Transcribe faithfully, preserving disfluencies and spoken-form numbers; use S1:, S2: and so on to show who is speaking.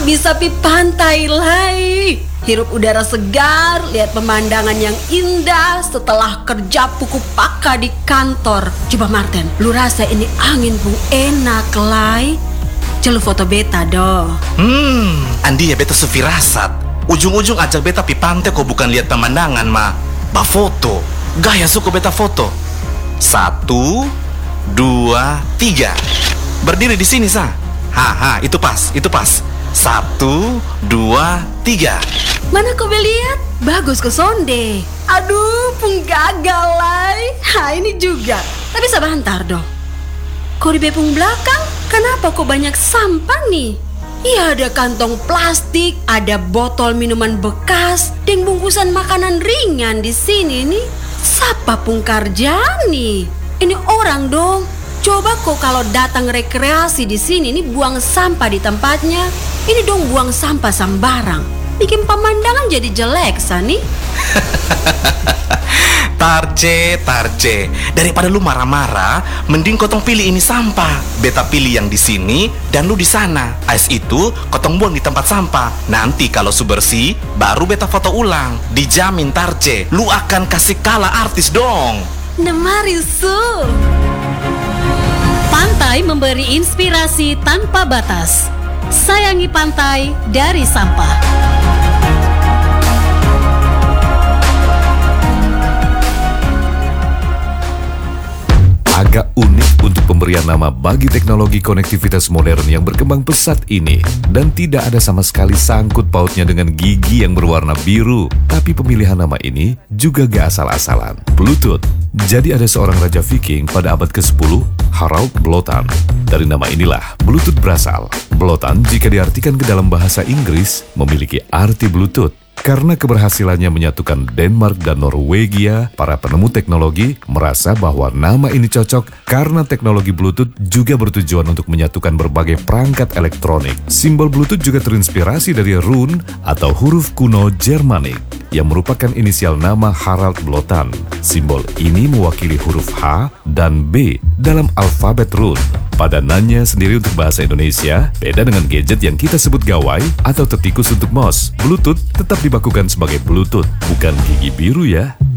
S1: bisa pi pantai lai. Hirup udara segar, lihat pemandangan yang indah setelah kerja puku paka di kantor. Coba Martin, lu rasa ini angin pun enak lai? Celu foto beta doh.
S2: Hmm, Andi ya beta sefirasat. Ujung-ujung ajak beta pi pantai kok bukan lihat pemandangan mah. Ba foto, gaya suka beta foto. Satu, dua, tiga. Berdiri di sini sah. Haha, itu pas, itu pas. Satu, dua, tiga.
S1: Mana kau lihat? Bagus ke sonde. Aduh, pun gagal lai. Ha, ini juga. Tapi sebentar dong. Kau di bepung belakang, kenapa kok banyak sampah nih? Iya, ada kantong plastik, ada botol minuman bekas, dan bungkusan makanan ringan di sini nih. Siapa pun Karjani? Ini orang dong. Coba kok kalau datang rekreasi di sini nih buang sampah di tempatnya. Ini dong buang sampah sembarang. Bikin pemandangan jadi jelek, Sani.
S2: Tarce, Tarce, daripada lu marah-marah, mending kotong pilih ini sampah. Beta pilih yang di sini dan lu di sana. Ais itu kotong buang di tempat sampah. Nanti kalau su bersih, baru beta foto ulang. Dijamin Tarce, lu akan kasih kalah artis dong.
S1: Nemari su.
S3: Pantai memberi inspirasi tanpa batas. Sayangi pantai dari sampah.
S4: Agak unik untuk pemberian nama bagi teknologi konektivitas modern yang berkembang pesat ini. Dan tidak ada sama sekali sangkut pautnya dengan gigi yang berwarna biru. Tapi pemilihan nama ini juga gak asal-asalan. Bluetooth. Jadi ada seorang raja Viking pada abad kesepuluh, Harald Blåtand. Dari nama inilah Bluetooth berasal. Blåtand jika diartikan ke dalam bahasa Inggris memiliki arti Bluetooth. Karena keberhasilannya menyatukan Denmark dan Norwegia, para penemu teknologi merasa bahwa nama ini cocok karena teknologi Bluetooth juga bertujuan untuk menyatukan berbagai perangkat elektronik. Simbol Bluetooth juga terinspirasi dari rune atau huruf kuno Jermanik yang merupakan inisial nama Harald Blåtand. Simbol ini mewakili huruf H dan B dalam alfabet rune. Padanannya sendiri untuk bahasa Indonesia beda dengan gadget yang kita sebut gawai atau tetikus untuk mouse. Bluetooth tetap dibakukan sebagai Bluetooth, bukan gigi biru ya.